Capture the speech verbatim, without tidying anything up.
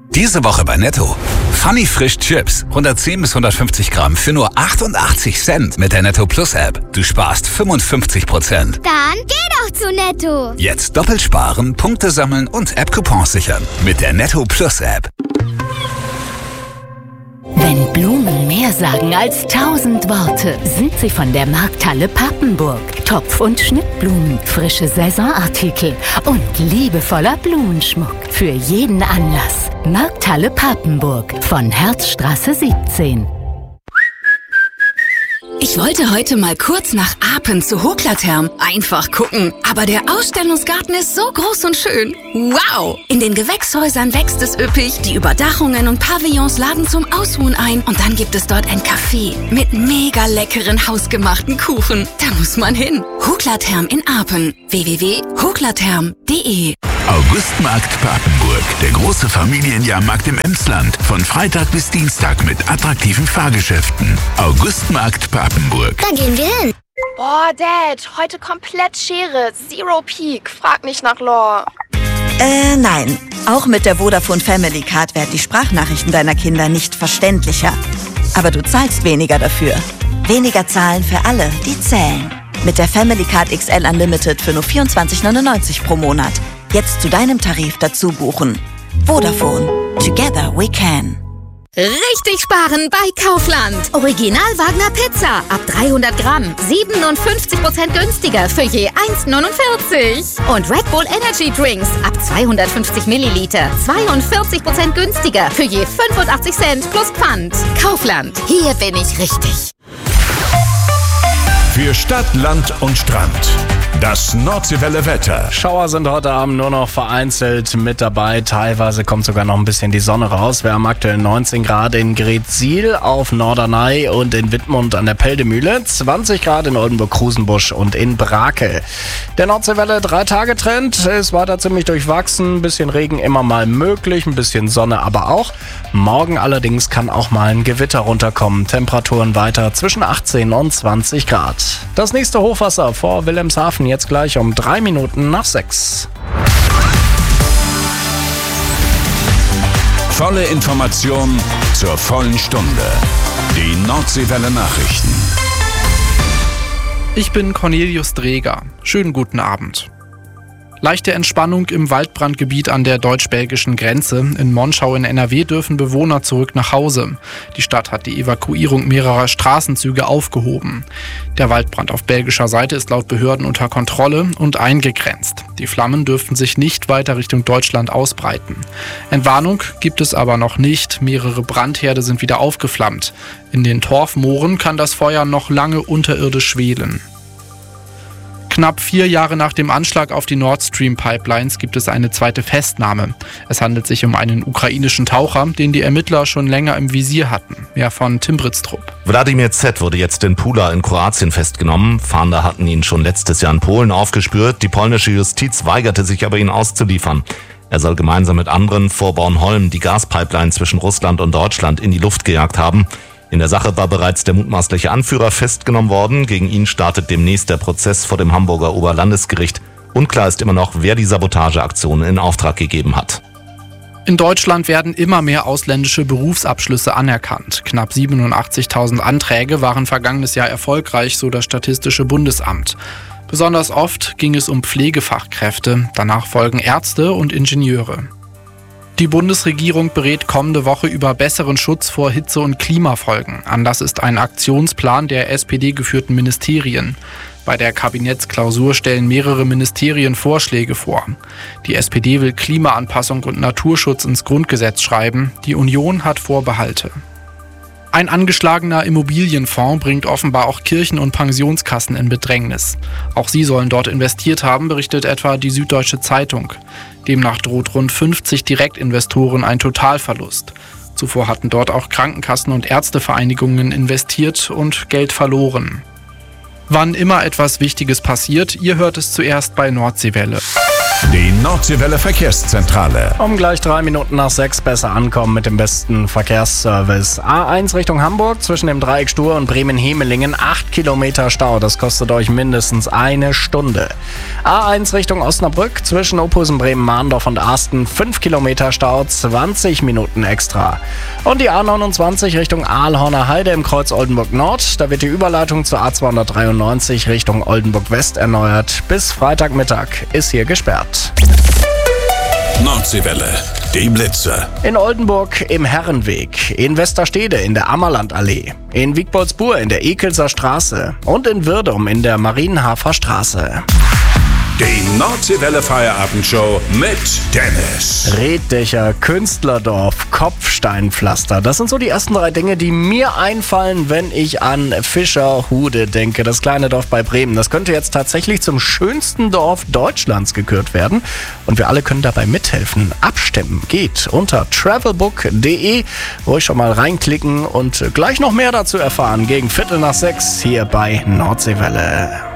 Diese Woche bei Netto. Funny Frisch Chips. hundertzehn bis hundertfünfzig Gramm für nur achtundachtzig Cent mit der Netto Plus App. Du sparst fünfundfünfzig Prozent. Dann geh doch zu Netto. Jetzt doppelt sparen, Punkte sammeln und App-Coupons sichern. Mit der Netto Plus App. Wenn Blumen mehr sagen als tausend Worte, sind sie von der Markthalle Papenburg. Topf- und Schnittblumen, frische Saisonartikel und liebevoller Blumenschmuck für jeden Anlass. Markthalle Papenburg von Herzstraße siebzehn. Ich wollte heute mal kurz nach Apen zu Hoklatherm. Einfach gucken. Aber der Ausstellungsgarten ist so groß und schön. Wow! In den Gewächshäusern wächst es üppig. Die Überdachungen und Pavillons laden zum Ausruhen ein. Und dann gibt es dort ein Café mit mega leckeren hausgemachten Kuchen. Da muss man hin. Hoklatherm in Apen. w w w punkt hoklatherm punkt d e Augustmarkt Papenburg, der große Familienjahrmarkt im Emsland. Von Freitag bis Dienstag mit attraktiven Fahrgeschäften. Augustmarkt Papenburg. Da gehen wir hin. Boah, Dad, heute komplett Schere. Zero Peak. Frag nicht nach Lore. Äh, nein. Auch mit der Vodafone Family Card werden die Sprachnachrichten deiner Kinder nicht verständlicher. Aber du zahlst weniger dafür. Weniger zahlen für alle, die zählen. Mit der Family Card X L Unlimited für nur vierundzwanzig neunundneunzig pro Monat. Jetzt zu deinem Tarif dazu buchen. Vodafone. Together we can. Richtig sparen bei Kaufland. Original Wagner Pizza. Ab dreihundert Gramm. siebenundfünfzig Prozent günstiger für je eins neunundvierzig. Und Red Bull Energy Drinks. Ab zweihundertfünfzig Milliliter. zweiundvierzig Prozent günstiger für je fünfundachtzig Cent plus Pfand. Kaufland. Hier bin ich richtig. Für Stadt, Land und Strand. Das Nordseewelle Wetter. Schauer sind heute Abend nur noch vereinzelt mit dabei. Teilweise kommt sogar noch ein bisschen die Sonne raus. Wir haben aktuell neunzehn Grad in Greetsiel auf Norderney und in Wittmund an der Peldemühle. zwanzig Grad in Oldenburg-Krusenbusch und in Brakel. Der Nordseewelle drei-Tage-Trend ist weiter ziemlich durchwachsen. Ein bisschen Regen immer mal möglich, ein bisschen Sonne aber auch. Morgen allerdings kann auch mal ein Gewitter runterkommen. Temperaturen weiter zwischen achtzehn und zwanzig Grad. Das nächste Hochwasser vor Wilhelmshaven jetzt gleich um drei Minuten nach sechs. Volle Information zur vollen Stunde. Die Nordseewelle Nachrichten. Ich bin Cornelius Dreger. Schönen guten Abend. Leichte Entspannung im Waldbrandgebiet an der deutsch-belgischen Grenze. In Monschau in N R W dürfen Bewohner zurück nach Hause. Die Stadt hat die Evakuierung mehrerer Straßenzüge aufgehoben. Der Waldbrand auf belgischer Seite ist laut Behörden unter Kontrolle und eingegrenzt. Die Flammen dürften sich nicht weiter Richtung Deutschland ausbreiten. Entwarnung gibt es aber noch nicht. Mehrere Brandherde sind wieder aufgeflammt. In den Torfmooren kann das Feuer noch lange unterirdisch schwelen. Knapp vier Jahre nach dem Anschlag auf die Nord Stream Pipelines gibt es eine zweite Festnahme. Es handelt sich um einen ukrainischen Taucher, den die Ermittler schon länger im Visier hatten. Mehr von Tim Britztrup. Wladimir Z. wurde jetzt in Pula in Kroatien festgenommen. Fahnder hatten ihn schon letztes Jahr in Polen aufgespürt. Die polnische Justiz weigerte sich aber, ihn auszuliefern. Er soll gemeinsam mit anderen vor Bornholm die Gaspipeline zwischen Russland und Deutschland in die Luft gejagt haben. In der Sache war bereits der mutmaßliche Anführer festgenommen worden. Gegen ihn startet demnächst der Prozess vor dem Hamburger Oberlandesgericht. Unklar ist immer noch, wer die Sabotageaktionen in Auftrag gegeben hat. In Deutschland werden immer mehr ausländische Berufsabschlüsse anerkannt. Knapp siebenundachtzigtausend Anträge waren vergangenes Jahr erfolgreich, so das Statistische Bundesamt. Besonders oft ging es um Pflegefachkräfte, danach folgen Ärzte und Ingenieure. Die Bundesregierung berät kommende Woche über besseren Schutz vor Hitze- und Klimafolgen. Anlass ist ein Aktionsplan der S P D-geführten Ministerien. Bei der Kabinettsklausur stellen mehrere Ministerien Vorschläge vor. Die S P D will Klimaanpassung und Naturschutz ins Grundgesetz schreiben. Die Union hat Vorbehalte. Ein angeschlagener Immobilienfonds bringt offenbar auch Kirchen und Pensionskassen in Bedrängnis. Auch sie sollen dort investiert haben, berichtet etwa die Süddeutsche Zeitung. Demnach droht rund fünfzig Direktinvestoren ein Totalverlust. Zuvor hatten dort auch Krankenkassen und Ärztevereinigungen investiert und Geld verloren. Wann immer etwas Wichtiges passiert, ihr hört es zuerst bei Nordseewelle. Die Nordseewelle Verkehrszentrale. Um gleich drei Minuten nach sechs besser ankommen mit dem besten Verkehrsservice. A eins Richtung Hamburg zwischen dem Dreieck Stur und Bremen-Hemelingen. acht Kilometer Stau. Das kostet euch mindestens eine Stunde. A eins Richtung Osnabrück zwischen Ophusen, Bremen-Mahndorf und Arsten. fünf Kilometer Stau, zwanzig Minuten extra. Und die A neunundzwanzig Richtung Aalhorner Heide im Kreuz Oldenburg Nord. Da wird die Überleitung zur A zweihundertdreiundneunzig Richtung Oldenburg West erneuert. Bis Freitagmittag ist hier gesperrt. Nordseewelle, die Blitze. In Oldenburg im Herrenweg, in Westerstede in der Ammerlandallee, in Wiegboldsburg in der Ekelser Straße und in Wirdum in der Marienhafer Straße. Die Nordseewelle Feierabendshow mit Dennis. Reddächer, Künstlerdorf, Kopfsteinpflaster. Das sind so die ersten drei Dinge, die mir einfallen, wenn ich an Fischerhude denke. Das kleine Dorf bei Bremen. Das könnte jetzt tatsächlich zum schönsten Dorf Deutschlands gekürt werden. Und wir alle können dabei mithelfen. Abstimmen geht unter travelbook punkt de. Ruhig schon mal reinklicken und gleich noch mehr dazu erfahren. Gegen Viertel nach sechs hier bei Nordseewelle.